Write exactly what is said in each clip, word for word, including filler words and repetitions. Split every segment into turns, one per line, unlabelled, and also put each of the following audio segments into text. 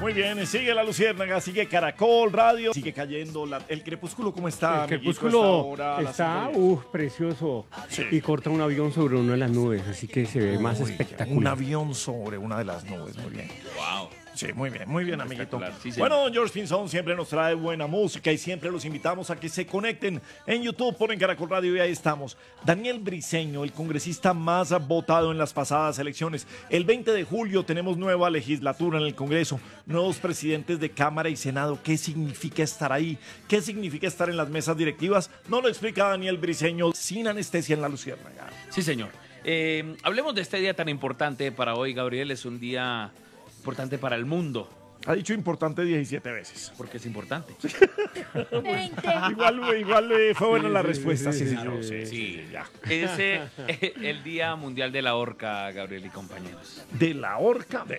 Muy bien, sigue la luciérnaga, sigue Caracol Radio, sigue cayendo la- el crepúsculo. ¿Cómo está?
El
amiguito,
crepúsculo
a esta hora, a las
está,
cinco y diez?
uff, precioso.
Sí.
Y corta un avión sobre una de las nubes, así que se ve más
Uy,
espectacular.
Un avión sobre una de las nubes, muy bien.
Wow.
Sí, muy bien, muy bien, amiguito.
Espectacular, sí, señor.
Bueno, don George Pinzón siempre nos trae buena música y siempre los invitamos a que se conecten en YouTube, ponen Caracol Radio y ahí estamos. Daniel Briceño, el congresista más votado en las pasadas elecciones. El veinte de julio tenemos nueva legislatura en el Congreso, nuevos presidentes de Cámara y Senado. ¿Qué significa estar ahí? ¿Qué significa estar en las mesas directivas? No lo explica Daniel Briceño sin anestesia en la luciérnaga.
Sí, señor. Eh, hablemos de este día tan importante para hoy, Gabriel. Es un día importante para el mundo.
Ha dicho importante diecisiete veces.
Porque es importante.
veinte.
Igual, igual eh, fue buena
Sí,
la
sí,
respuesta,
sí,
sí,
sí,
señor.
sí,
Sí, sí,
sí.
ya.
Es eh, el Día Mundial de la Orca, Gabriel y compañeros.
De la horca de...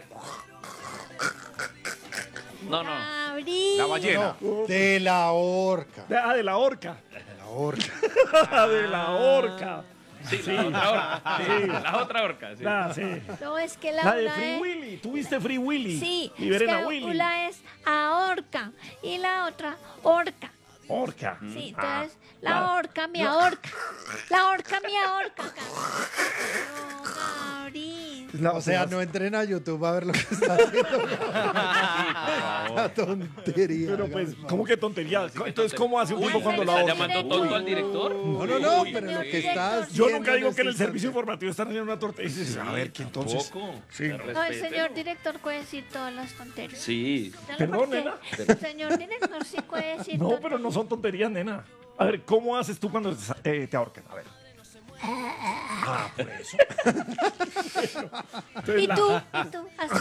No, no.
Abril.
La ballena.
De la horca.
de- ah, de la horca.
De la horca.
de la horca.
Sí, la otra orca. Sí, la otra orca. Sí.
La, sí.
No, es que la,
La de
una
Free
es...
Willy. ¿Tuviste Free Willy?
Sí,
Liberen
es
a
que
Willy.
una es ahorca y la otra horca.
Horca.
Sí,
Ah,
entonces la
la-
horca me ahorca. La horca me ahorca. No, Gabriel.
la-
O sea, no entren a YouTube a ver lo que está haciendo. La tontería.
Pero pues, ¿cómo que tontería? Entonces, ¿cómo hace un
Uy,
tipo cuando la
¿está
horca?
llamando tonto al director?
No, no, no,
Uy,
pero lo
sí.
que está haciendo.
Yo nunca digo que en el
es
servicio
instante-
informativo están haciendo una torta. Y dices, a ver, ¿qué entonces?
Tampoco.
Sí.
No, el señor director puede decir todas las tonterías.
Sí.
¿Sabe
Perdón,
por qué?
nena.
El señor director sí puede decir
No,
tonterías.
pero no son tonterías, nena. A ver, ¿cómo haces tú cuando te, te ahorcan? A ver. Ah, por eso. Entonces,
¿Y
la-
tú? ¿Y tú? Así.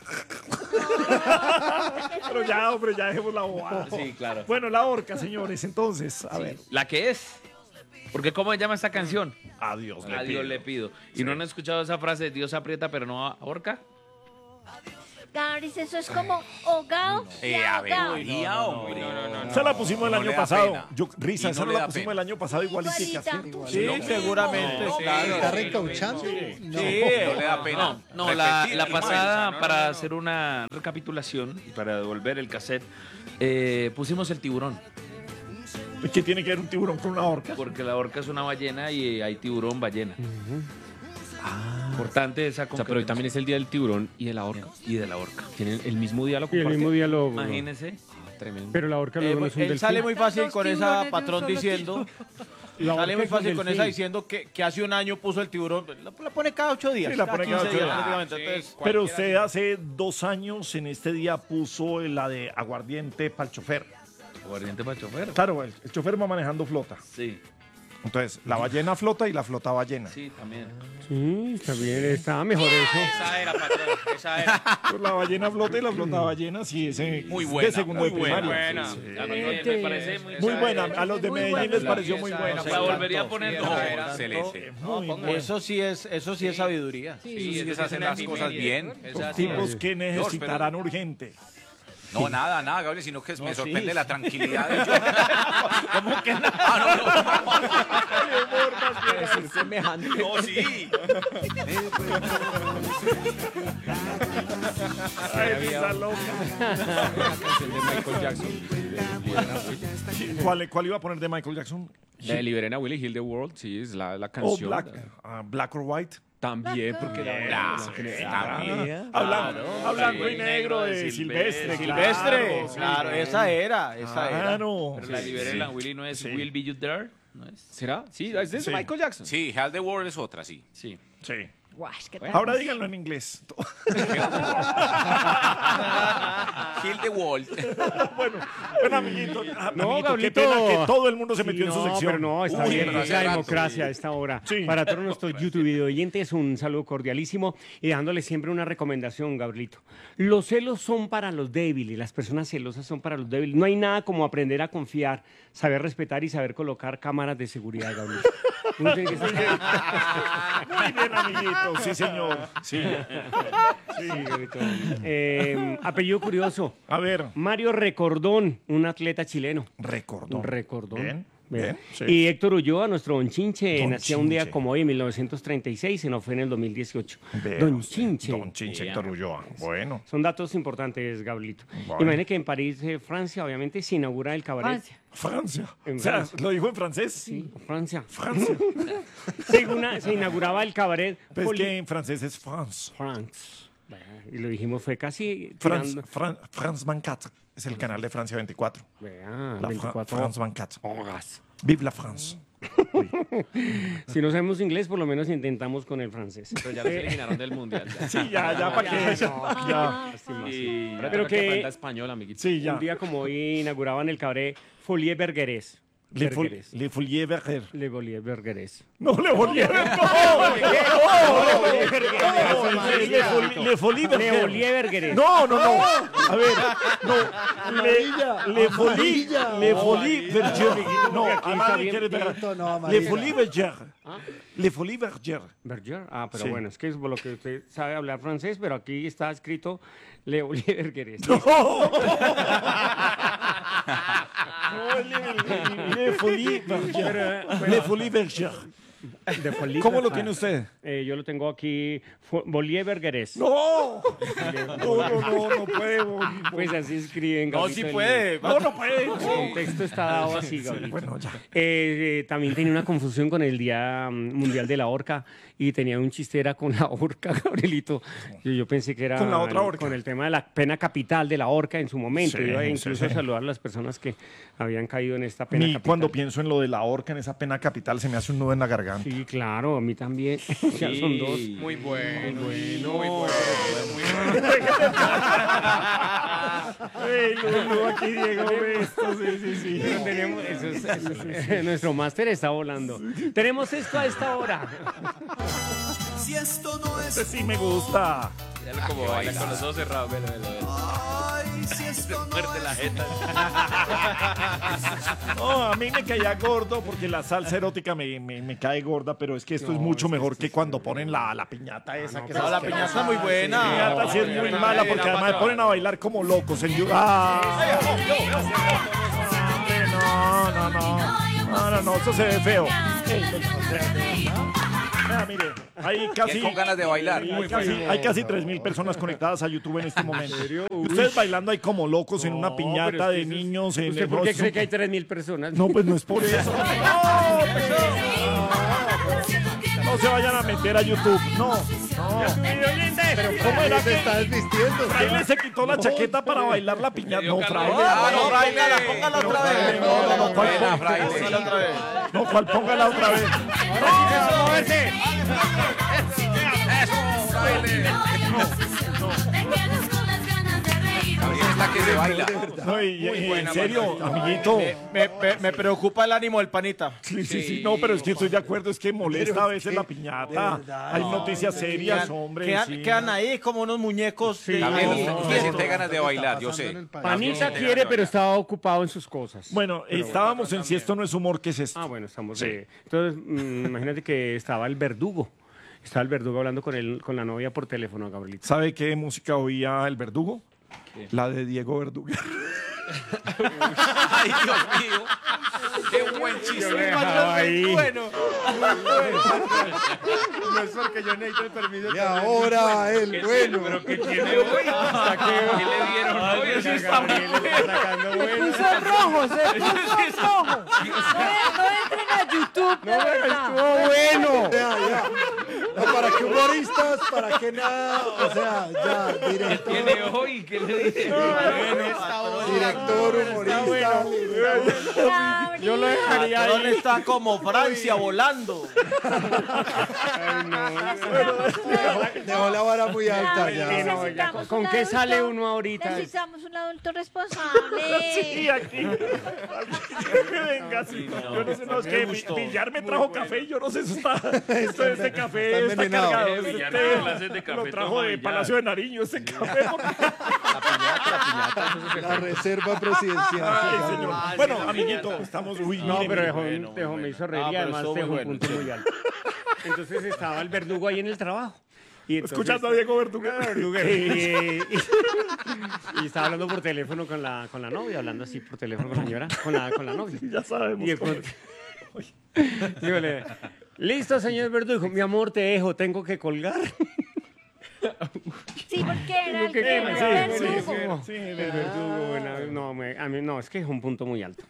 Pero ya, hombre, ya dejemos la bobada.
Sí, claro.
Bueno, la horca, señores, entonces, a ver.
La que es. Porque ¿cómo se llama esta canción?
Adiós,
A Dios le pido. ¿Y no han escuchado esa frase, Dios aprieta pero no ahorca?
Gabriel, eso es como hogao y
Eh, a ver,
ahogao.
María, hombre.
Esa la pusimos el
No
año
le da
pasado.
pena.
Yo, risa,
Y
esa
no
no,
le
la
da
pusimos
pena.
el año pasado igual y que
Igualita.
acierto.
Sí,
Lo mismo.
seguramente.
No,
Claro,
sí,
¿está
sí,
recauchando?
Sí,
No.
no le da pena.
No, no, la,
Repetir
la
y
pasada,
más.
para hacer una recapitulación y para devolver el cassette, eh, pusimos el tiburón.
¿Qué tiene que ver un tiburón con una horca?
Porque la orca es una ballena y hay tiburón ballena. Importante esa
O sea, pero hoy también es el día del tiburón y de la orca.
y de la orca.
Tienen el mismo día, lo
Y el mismo
comparten.
día lo...
Imagínense.
Tremendo.
Pero la horca luego no es un
él
delfín.
sale muy fácil
Los
con esa
tiburones de un
patrón
solo
diciendo,
La
sale
horca
muy
es un
fácil con
delfín.
esa diciendo que, que hace un año puso el tiburón, la, la pone cada ocho días.
Sí, la pone cada
quince
ocho
días,
días.
prácticamente.
Ah,
Entonces,
Pero usted hace dos años en este día puso la de aguardiente para el chofer.
Aguardiente para chofer.
Claro, el, el chofer va manejando flota.
Sí,
Entonces, la ballena flota y la flota ballena.
sí, también.
Sí, está bien, está mejor eso.
esa era, patrón, esa era.
Pues la ballena flota y la flota ballena, sí, ese
Muy
de
buena,
segundo
muy
de primaria.
buena.
Sí, sí.
A mí me, me parece muy,
Muy
Esa
buena,
era-
a los de
muy
Medellín
buena.
les pareció muy
Esa
buena.
era-
Se la volvería a poner.
Sí,
No,
esa era-
Excelente.
Muy buena.
Eso sí es, eso sí es sabiduría.
Sí, es hacen las cosas bien.
Los tipos que necesitarán urgente.
No, nada, nada, Gabriel, sino que me
sí.
sorprende la tranquilidad de yo. ¿Cómo que nada? Ah,
Es semejante.
no, no. No, sí.
Ay, risa loca.
La canción de Michael Jackson.
¿Cuál, ¿Cuál iba a poner de Michael Jackson?
La de Liberen a Willy Hill the World, sí, es la, la
O
canción.
Black, ah, Black or White.
También, porque la
Claro,
Ah,
también.
Hablando, hablando
sí.
y negro de Silvestre.
Silvestre,
claro,
claro, esa era, esa era.
Claro.
Pero la Liberela Willy no es
Sí.
Will Be You There. ¿No es?
¿Será? Sí, es de
Sí.
Michael Jackson.
Sí, Hell the World es otra, sí.
Sí.
Sí.
Guash, ¿qué tal?
Ahora díganlo en inglés.
Kill the World.
bueno, bueno, amiguito. ah,
No,
amiguito,
Gablito.
qué pena que todo el mundo se
Sí,
metió en su
no,
sección.
pero no, está
Uy,
bien,
pero
es
hace
la
rato,
democracia
sí.
a esta hora.
Sí.
Para todos nuestros YouTube video oyentes, un saludo cordialísimo y dándole siempre una recomendación, Gabrielito. Los celos son para los débiles, las personas celosas son para los débiles. No hay nada como aprender a confiar, saber respetar y saber colocar cámaras de seguridad, Gabrielito. Uno tiene que ser-
Muy bien, amiguito. Sí, señor. Sí.
Sí, Gabrielito. Eh, apellido curioso.
A ver,
Mario Recordón, un atleta chileno.
recordó.
Recordón.
Bien. Bien, sí.
Y Héctor Ulloa, nuestro Don Chinche,
Don
nacía un día
Chinche.
como hoy, en mil novecientos treinta y seis, y no fue en el dos mil dieciocho.
Vea
Don
usted,
Chinche.
Don Chinche, Héctor Ulloa. Bueno.
Son datos importantes, Gabrielito.
Bueno.
Imagine que en París, eh, Francia, obviamente, se inaugura el cabaret.
Francia.
Francia.
En
O sea,
Francia.
¿lo dijo en francés?
Sí, Francia.
Francia.
Se, inaugura- se inauguraba el cabaret.
Pues es
Poli-
que en francés es France.
France. Y lo dijimos, fue casi
France,
tirando-
Fran- France veinticuatro. Es el canal de Francia veinticuatro.
Vea,
La Fra-
veinticuatro
France veinticuatro.
horas.
Vive la France.
Si no sabemos inglés, por lo menos intentamos con el francés.
Pero ya los eliminaron del mundial. Ya.
Sí, ya, ya, ¿para qué?
no,
Ya.
lástima.
Y
Pero
pero que
que-
aprenda español, amiguito.
Sí, ya.
Un día como hoy inauguraban el cabaret Folie Bergerés.
Le, fol,
Bergerés.
le Folie Berger.
Le Folie Bergerés.
No, le Folie Berger. No, le Folie
Le
Berger.
Folie Bergerés.
No, no, no. A ver, no. Le, le Folie, le Folie Berger. No,
aquí está
Amadi,
bien
¿quieres ver?
Pinto, no,
Le
amarilla.
Folie Berger. Le Folie Berger.
Berger. Ah, pero
Sí.
bueno, es que es por lo que usted sabe hablar francés, pero aquí está escrito Le Folie Bergerés.
No. No, le, le Folie Berger. Le Folie Berger.
De Folie
¿Cómo lo
Berger.
tiene usted?
Eh, yo lo tengo aquí, Fo- Folie Bergerés.
No. No, no, no, no puede.
Pues así escriben.
No,
Gabrielito,
sí
el-
puede.
No, no puede.
El texto está dado así, Gabrielito.
Bueno, ya.
Eh, eh, también tenía una confusión con el Día mm, Mundial de la Orca y tenía un chiste era con la orca, Gabrielito. Yo, yo pensé que era
Con la otra
el-
orca.
con el tema de la pena capital de la orca en su momento.
Sí,
Iba
sí,
incluso
sí.
a saludar a las personas que habían caído en esta pena
Ni
capital.
cuando pienso en lo de la horca, en esa pena capital, se me hace un nudo en la garganta.
Sí, claro, a mí también. Ya son dos.
Muy bueno.
Bueno,
Muy bueno.
Ey, Lulu, aquí Diego ve esto, sí, sí, sí.
Pero tenemos, eso es- eso es- nuestro máster está volando. Tenemos esto a esta hora.
Este sí me gusta.
Míralo como baila con los ojos cerrados. Velo, velo, velo. Se muerde la jeta.
No, a mí me caía gordo porque la salsa erótica me, me, me cae gorda, pero es que esto es mucho mejor que cuando ponen la, la piñata esa. que
No, la piñata es muy
La
buena.
piñata sí es muy mala porque además me ponen a bailar como locos en YouTube. ¡Ah! Hombre, no, no, no. No, no, no, eso se ve feo. Ah, mire, hay casi,
Con ganas de bailar.
hay casi, hay casi tres mil personas conectadas a YouTube en este momento. Ustedes bailando ahí como locos en una
No,
piñata
pero es que
de
eso es-
niños. En
¿Usted por qué cree que hay tres mil personas?
No, pues no es por eso. No, no se vayan a meter a YouTube. No, no. Pero ¿cómo era
Se
que
está desvistiendo.
Fraile se quitó la chaqueta para bailar la piñata? No, Fraile.
Ah, no, póngala, póngala otra vez.
No, no, no, ¿cuál
Buena,
pon-
Fraile.
Póngala otra vez.
No, ¿cuál póngala otra vez?
Gabriel está que se baila.
No, y, y- en serio, amiguito.
Me, me- me preocupa el ánimo del panita.
Sí, sí, sí, no, pero es que estoy de acuerdo, es que molesta a veces la piñata.
verdad,
Hay
no,
noticias serias,
Quedan-
hombre.
quedan,
sí.
quedan ahí como unos muñecos. de-
Gabriel,
de-
usted, usted siente ganas de bailar, yo sé.
Panita quiere, pero estaba ocupado en sus cosas.
Bueno, estábamos en Si esto no es humor, ¿qué es esto?
Ah, bueno, estamos.
Sí.
eh, entonces, mm, imagínate que estaba el verdugo. Estaba el verdugo hablando con él, con la novia por teléfono, Gabrielito.
¿Sabe qué música oía el verdugo? La de Diego Verdugo.
Ay, Dios mío. Qué buen chiste.
ahí.
Bueno.
No es porque yo necesito el permiso.
Y ahora el bueno.
¿Qué tiene hoy? ¿Qué le dieron hoy? Eso está muy
Se puso rojo, se puso rojo. No, no entren a YouTube, de verdad.
bueno!
Ya, ya. No, ¿para qué humoristas? ¿Para qué nada? O sea, ya,
¿Qué
director,
tiene hoy? ¿Qué le dieron?
director, humorista.
Yo lo dejaría
Patrón
ahí.
está como Francia volando.
Dejó la vara muy alta
Sí,
ya.
no, ya, ¿con, con qué sale uno ahorita?
Necesitamos un adulto responsable.
Sí, aquí. Venga, sí. Yo no sé, no, es que mi- Villar me trajo café y yo no sé, eso está. Esto, este café
está
está
envenenado.
cargado.
Eh, Villar
Este,
me clases de café,
lo trajo
toma
de
Villar.
Palacio de Nariño, este café.
La reserva presidencial.
Ay, señor. Bueno, amiguito, estamos. Uy,
No,
mire,
pero
mire.
dejó,
bueno,
dejó-
muy
me hizo
Ah,
reír y
pero
además
estuvo
dejó
muy
un
bueno,
punto
sí.
muy alto. Entonces estaba el verdugo ahí en el trabajo. Y entonces-
Escuchando a Diego Verduguer.
Verduguer. Y, y- y estaba hablando por teléfono con la, con la novia, hablando así por teléfono con la señora, con la, con la novia.
Ya sabemos
Y de
cómo
pronto- Dígole, listo, señor Verdugo, mi amor, te dejo, tengo que colgar.
Sí, porque era el
¿Qué-
que
qué-
era
sí,
el
sí,
verdugo.
sí, el verdugo, bueno, no, me- a mí no, es que es un punto muy alto.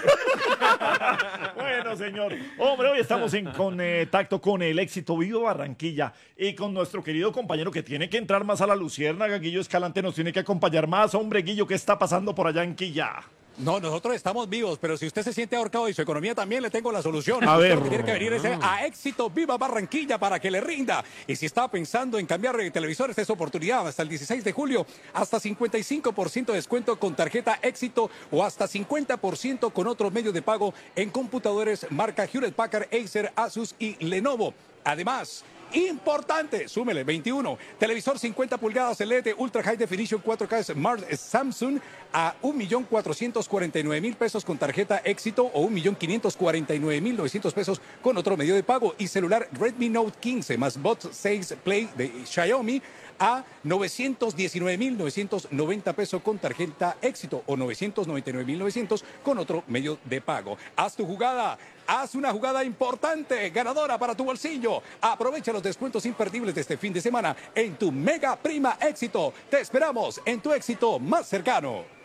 Bueno, señor. Hombre, hoy estamos en contacto con el éxito Viva Barranquilla y con nuestro querido compañero que tiene que entrar más a la luciérnaga. Guillo Escalante nos tiene que acompañar más. Hombre, Guillo, ¿qué está pasando por allá en Quilla?
No, nosotros estamos vivos, pero si usted se siente ahorcado y su economía también, le tengo la solución.
A
Usted
ver.
lo que tiene que venir es a Éxito Viva Barranquilla para que le rinda. Y si está pensando en cambiar de televisores, es oportunidad. Hasta el dieciséis de julio, hasta cincuenta y cinco por ciento de descuento con tarjeta Éxito o hasta cincuenta por ciento con otro medio de pago en computadores marca Hewlett Packard, Acer, Asus y Lenovo. Además, importante, súmele, veintiuno, televisor cincuenta pulgadas L E D Ultra High Definition cuatro K Smart Samsung a un millón cuatrocientos cuarenta y nueve mil pesos con tarjeta Éxito o un millón quinientos cuarenta y nueve mil novecientos pesos con otro medio de pago. Y celular Redmi Note quince más Bot seis Play de Xiaomi a novecientos diecinueve mil novecientos noventa pesos con tarjeta Éxito o novecientos noventa y nueve mil novecientos con otro medio de pago. Haz tu jugada, haz una jugada importante, ganadora para tu bolsillo. Aprovecha los descuentos imperdibles de este fin de semana en tu Mega Prima Éxito. Te esperamos en tu Éxito más cercano.